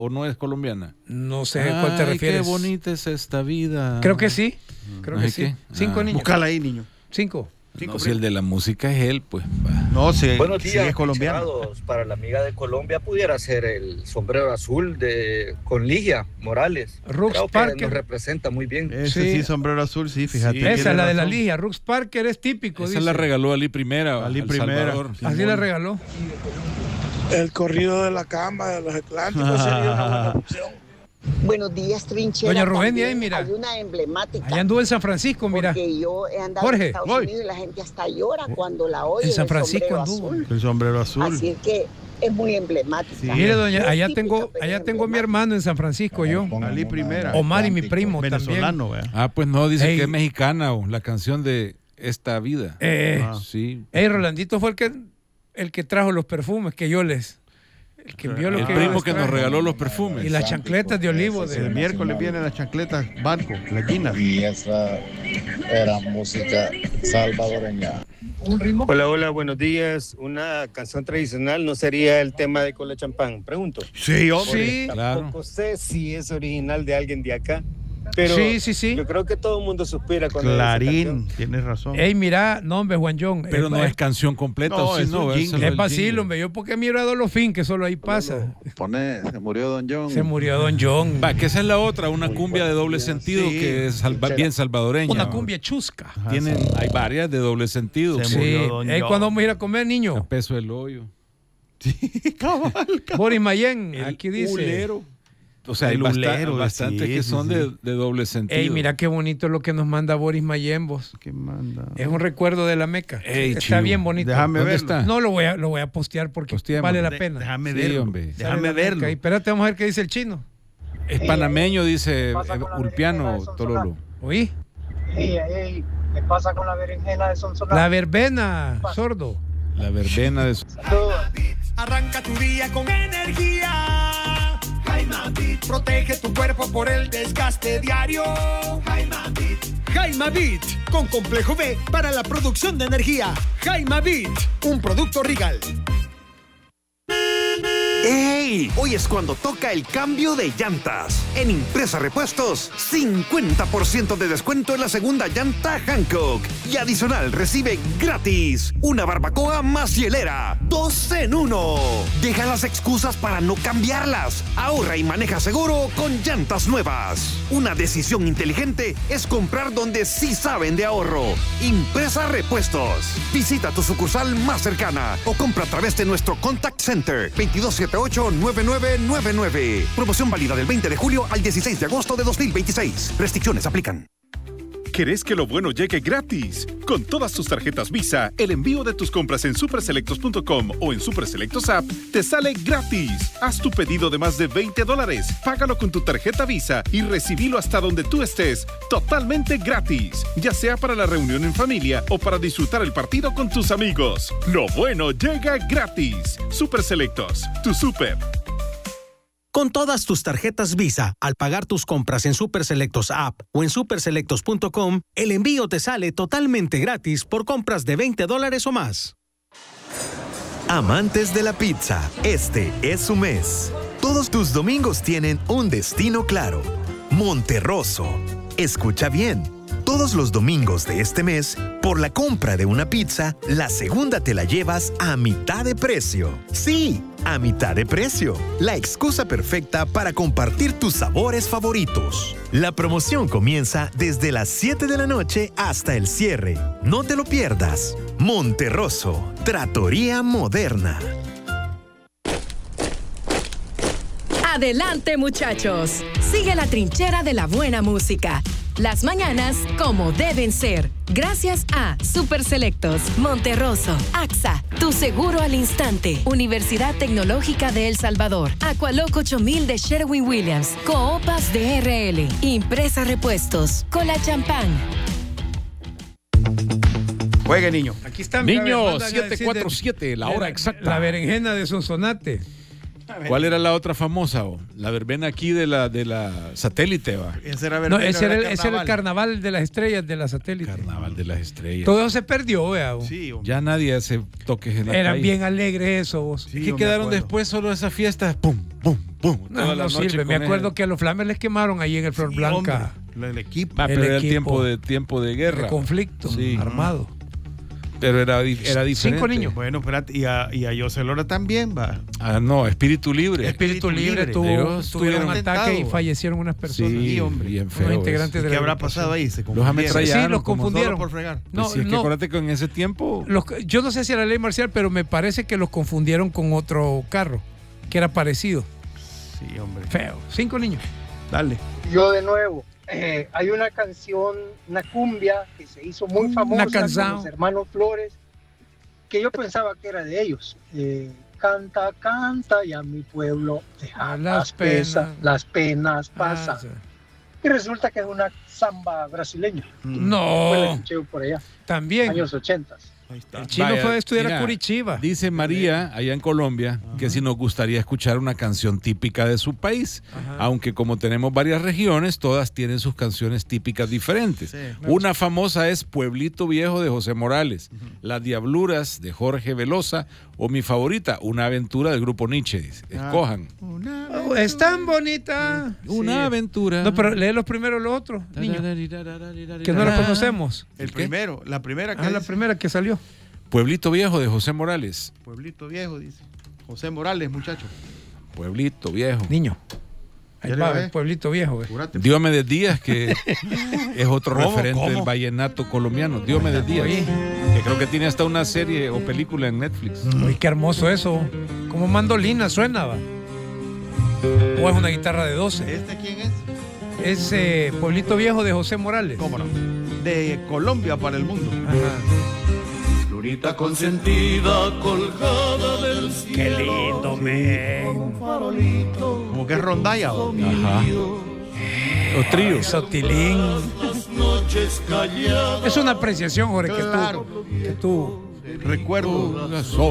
¿O no es colombiana? No sé a cuál te refieres. Qué bonita es esta vida. Creo que sí. Creo que sí. ¿Qué? 5 niños. Búscala ahí, niño. 5. No, si el de la música es él, pues. No, sí, Buenos sí días, es colombiano. para la amiga de Colombia pudiera ser el sombrero azul con Ligia Morales. Rux Creo que Parker. nos representa muy bien. Ese sí, sombrero azul, sí, fíjate. Sí. Esa es la de la razón. Ligia. Rux Parker es típico. Esa dice. la regaló Ali Primera. Ali al Primera. Salvador. Así la regaló. El corrido de la cama de los Atlánticos sería una buena opción. Buenos días, Trinchera. Doña Rubén, También ahí, mira. hay una emblemática. Allá anduvo en San Francisco, mira. Porque yo he andado Jorge, en Estados voy. Unidos y la gente hasta llora cuando la oye. En San el Francisco sombrero anduvo. azul. El sombrero azul. Así es que es muy emblemática. Sí. Mire, doña, Es allá típica, tengo, pero allá es tengo a mi emblemática. hermano en San Francisco, yo. Ali Primera. Omar y mi primo venezolano, ¿verdad? Ah, pues no, dice Ey. que es mexicana o la canción de Esta Vida. también. Sí. Rolandito fue el que trajo los perfumes que yo les... El que envió lo El que primo les que nos trajo. regaló los perfumes. Y las chancletas de olivo. El miércoles vienen las chancletas barco, las guinas. Y esa era música salvadoreña. Hola, hola, buenos días. Una canción tradicional no sería el tema de Cola Champán, pregunto. Sí, hombre. Sí, Tampoco sé si es original de alguien de acá, pero sí. yo creo que todo el mundo suspira cuando Clarín, tienes razón. Ey, mira, no, hombre, Juan John. Pero no es canción completa. No, ¿o sí? es un jingle. solo Es el vacilo, jingle. hombre. Yo porque miro a Dolofín, que solo ahí pasa. Se murió Don John. Se murió Don John. Va, que esa es la otra, una cumbia de doble sentido Sí. que es bien salvadoreña. Una cumbia chusca. Hay varias de doble sentido. Se Sí. murió Don Ey, John. ¿cuándo vamos a ir a comer, A niño? peso el hoyo. Cabal. Boris Mayen, El aquí dice. ulero. O sea, hay El ulero, bastantes sí, que sí, son sí. de doble sentido. Ey, mira qué bonito lo que nos manda Boris Mayen, vos. ¿Qué manda? Es un recuerdo de la Meca. Ey, Está chivo. bien bonito. Déjame ¿Dónde verlo. está? No, lo voy a postear porque Posteemos. vale la pena. Déjame Sí, verlo. hombre. Sale Déjame la verlo. Meca. Y espérate, vamos a ver qué dice el chino. Es panameño, dice Ulpiano Tololo. ¿Oí? ¿Qué pasa con la berenjena de Sonsonate? La verbena, sordo. La verbena de... Arranca tu día con energía. Jaimabit. Protege tu cuerpo por el desgaste diario. Jaimabit, con complejo B para la producción de energía. Jaimabit, un producto Regal. ¡Ey! Hoy es cuando toca el cambio de llantas. En Impresa Repuestos, 50% de descuento en la segunda llanta Hankook. Y adicional recibe gratis una barbacoa más hielera. 2 en 1. Deja las excusas para no cambiarlas. Ahorra y maneja seguro con llantas nuevas. Una decisión inteligente es comprar donde sí saben de ahorro. Impresa Repuestos. Visita tu sucursal más cercana o compra a través de nuestro Contact Center 2278-9999. Promoción válida del 20 de julio al 16 de agosto de 2026. Restricciones aplican. ¿Querés que lo bueno llegue gratis? Con todas tus tarjetas Visa, el envío de tus compras en superselectos.com o en Superselectos App te sale gratis. Haz tu pedido de más de $20, págalo con tu tarjeta Visa y recibilo hasta donde tú estés, totalmente gratis, ya sea para la reunión en familia o para disfrutar el partido con tus amigos. Lo bueno llega gratis. Superselectos, tu super. Con todas tus tarjetas Visa, al pagar tus compras en Superselectos App o en superselectos.com, el envío te sale totalmente gratis por compras de $20 o más. Amantes de la pizza, este es su mes. Todos tus domingos tienen un destino claro. Monterroso. Escucha bien. Todos los domingos de este mes, por la compra de una pizza, la segunda te la llevas a mitad de precio. Sí, a mitad de precio. La excusa perfecta para compartir tus sabores favoritos. La promoción comienza desde las 7 de la noche hasta el cierre. No te lo pierdas. Monterroso, Trattoria Moderna. Adelante, muchachos. Sigue la trinchera de la buena música. Las mañanas como deben ser. Gracias a Superselectos, Monterroso, AXA, tu seguro al instante, Universidad Tecnológica de El Salvador, Aqualoc 8000 de Sherwin-Williams, Coopas DRL, Impresa Repuestos, Cola Champán. Juegue, niño. Aquí está. Niño, 747, la hora exacta. La berenjena de Sonsonate. ¿Cuál era la otra famosa? La verbena aquí de la satélite, va. Ese era No, ese era el carnaval de las estrellas de la satélite. Carnaval de las estrellas. Todo eso se perdió, vea. Sí, ya nadie hace toques en la Eran calle. bien alegres eso, vos. Sí, que quedaron después solo esas fiestas, pum, pum, ¡pum! No, Toda la no noche sirve. Me con acuerdo ese. que a los Flames les quemaron ahí en el Flor Blanca. El equipo. Pero era el equipo tiempo de guerra. de conflicto Sí. armado. Pero era diferente. 5 niños. Bueno, espérate, y a José Lora también va. Ah, no, Espíritu Libre. Espíritu Libre Libre. tuvieron Estuvieron un ataque y fallecieron unas personas. Sí, hombre. bien Unos feo. integrantes eso. de ¿Qué la habrá agrupación. pasado ahí? Se Los confundieron. ametrallaron. Sí, los como confundieron. solo por fregar. No, Pues sí, es que no. acuérdate que en ese tiempo Yo no sé si era ley marcial, pero me parece que los confundieron con otro carro que era parecido. Sí, hombre. Feo. 5 niños. Dale. Yo de nuevo, hay una canción, una cumbia que se hizo muy famosa con los hermanos Flores, que yo pensaba que era de ellos. Canta, canta, y a mi pueblo deja las penas pasan. Sí. Y resulta que es una samba brasileña. No. Fue la escuché por allá. También. Años 80. El chino Vaya, fue a estudiar mira, a Curitiba. Dice María, allá en Colombia, que si nos gustaría escuchar una canción típica de su país. Aunque como tenemos varias regiones, todas tienen sus canciones típicas diferentes. Sí. Una famosa es Pueblito Viejo de José Morales, Las Diabluras de Jorge Velosa, o mi favorita, Una Aventura del grupo Nietzsche. Dice. Escojan. Oh, es tan bonita. Una aventura. No, pero lee los primeros los otros, niño. Que no la conocemos. El primero, la primera que Ah, la dice. primera que salió. Pueblito Viejo de José Morales. Pueblito Viejo, dice. José Morales, muchacho. Pueblito Viejo. Niño. Ahí Ya va, le ve. el pueblito viejo. Júrate. Diomedes Díaz, que es otro ¿Cómo? referente del ¿Cómo? vallenato colombiano. Diomedes Díaz, Oye. que creo que tiene hasta una serie o película en Netflix. Uy, qué hermoso eso. Como mandolina suena, va. O es una guitarra de 12. ¿Este quién es? Es Pueblito Viejo de José Morales. ¿Cómo no? De Colombia para el mundo. Ajá. Florita consentida colgada del cielo. Qué lindo, men. Como que es rondalla. ¿O? Ajá. Los tríos. Sotilín. Noches calladas. Es una apreciación, Jorge, Claro. que tú. Recuerdo.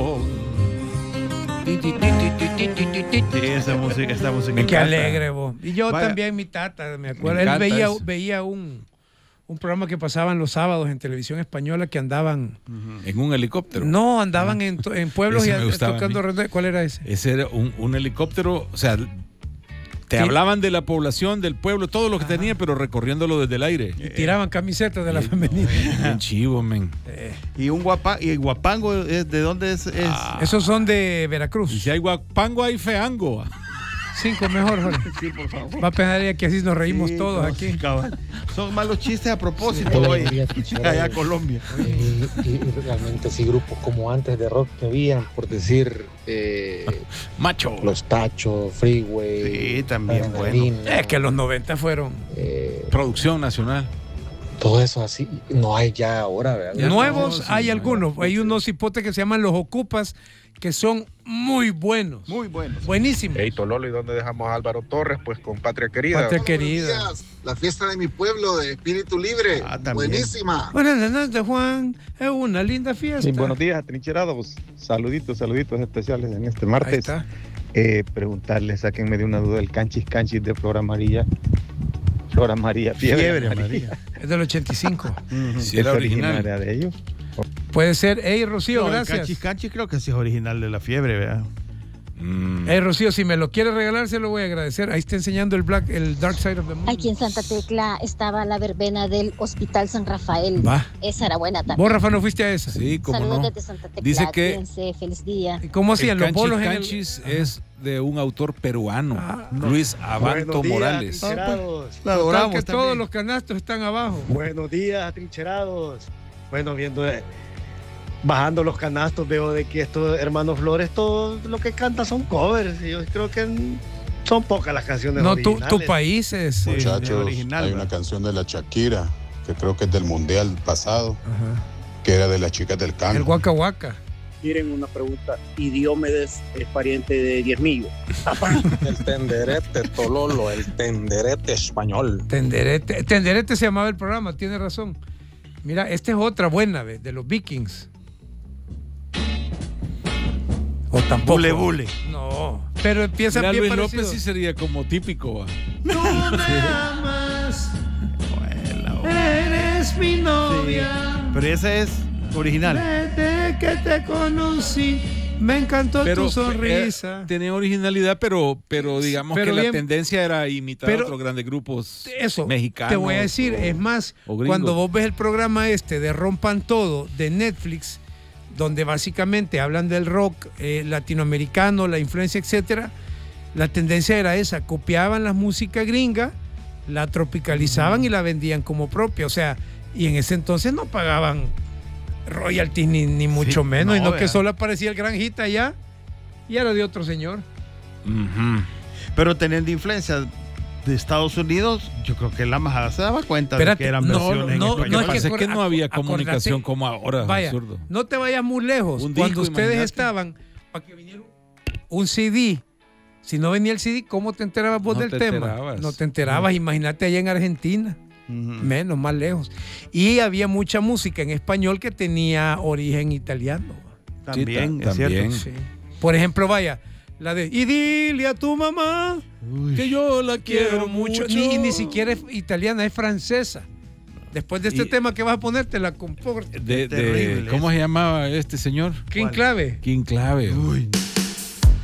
Sí, esta música. Qué encanta. alegre, vos. Y yo Vaya. también, mi tata, me acuerdo. Me Él encanta eso. veía un programa que pasaban los sábados en televisión española que andaban. En un helicóptero. No, andaban en pueblos Ese y me gustaba tocando a mí. ronda. ¿Cuál era ese? Ese era un helicóptero, o sea, te Sí. hablaban de la población, del pueblo, todo lo que tenían, pero recorriéndolo desde el aire. Y tiraban camisetas de la femenina. Bien chivo, men. Y Guapango, ¿de dónde es? Esos son de Veracruz. Y si hay guapango, hay feango. 5 mejor, Jorge. Sí, por favor. Va a pensar que así nos reímos Sí, todos no, aquí. cabal. Son malos chistes a propósito hoy. Allá a Colombia. Y realmente sí, grupos como antes de rock que habían, por decir Macho. Los Tachos, Freeway. Sí, también, Adrenalina, bueno. Es que los 90 fueron Producción nacional. todo eso así, no hay ya ahora, ¿verdad? nuevos. no, sí, Hay no. algunos. Hay unos hipotes que se llaman Los Ocupas, que son muy buenos. Muy buenos. Buenísimos. Hey, Tololo, ¿y dónde dejamos a Álvaro Torres? Pues con Patria Querida. Patria Querida. La fiesta de mi pueblo de Espíritu Libre. También. Buenísima. Buenas noches, Juan. Es una linda fiesta. Sí, buenos días, atrincherados. Saluditos especiales en este Ahí martes. está. Preguntarle, sáquenme de una duda, el canchis de Flor Amarilla. Flor Amarilla, Fiebre Amarilla. Es del 85. Si era ¿Es original. originaria de ellos? Puede ser. Hey, Rocío, No, el gracias. Canchis creo que sí es original de la fiebre, ¿verdad? Hey, Rocío, si me lo quiere regalar, se lo voy a agradecer. Ahí está enseñando el Dark Side of the Moon. Aquí en Santa Tecla estaba la verbena del Hospital San Rafael. Va. Esa era buena también. ¿Vos, Rafa, no fuiste a esa? Sí, cómo Saludos no. desde Santa Tecla. Dice que Cuídense, feliz día. ¿Y cómo hacían el los bolos en el... canchis es de un autor peruano, Luis Abanto Buenos días, Morales. atrincherados. La adoramos que también. todos los canastos están abajo. Buenos días, atrincherados. Bueno, bajando los canastos, veo de que estos hermanos Flores, todo lo que cantan son covers. Y yo creo que son pocas las canciones No, originales. tu país es... Muchachos, original, hay ¿verdad? una canción de la Shakira, que creo que es del Mundial pasado, que era de las chicas del el canto. Waka Waka. Miren una pregunta. ¿Y Diomedes es pariente de Diezmillo? El tenderete, Tololo, el tenderete español. Tenderete se llamaba el programa, tiene razón. Mira, esta es otra buena, ¿ves? De los Vikings. O tampoco. Bule Bule. No, pero empieza Mira, bien Luis parecido. López sí sería como típico. No me amas, eres mi novia. Pero esa es original. Desde que te conocí, Me encantó tu sonrisa. Tenía originalidad, pero digamos que la tendencia era imitar a otros grandes grupos mexicanos. Te voy a decir, es más, cuando vos ves el programa de Rompan Todo de Netflix, donde básicamente hablan del rock latinoamericano, la influencia, etcétera, la tendencia era esa, copiaban la música gringa, la tropicalizaban y la vendían como propia, o sea, y en ese entonces no pagaban royalties ni mucho menos, y no que solo aparecía el gran hit allá y era de otro señor. Pero teniendo influencia de Estados Unidos, yo creo que la majada se daba cuenta de que eran versiones en español. Lo que pasa es que no había comunicación como ahora. Vaya, absurdo. No te vayas muy lejos. Cuando ustedes estaban, para que viniera un CD, si no venía el CD, ¿cómo te enterabas vos del tema? No te enterabas. Imagínate allá en Argentina. Menos, más lejos. Y había mucha música en español que tenía origen italiano. También, es cierto. Sí. Por ejemplo, vaya, la de y dile a tu mamá que yo la quiero mucho. Ni siquiera es italiana, es francesa. Después de este tema que vas a poner, te la comporto. ¿Cómo se llamaba este señor? King Clave. King Clave. Uy.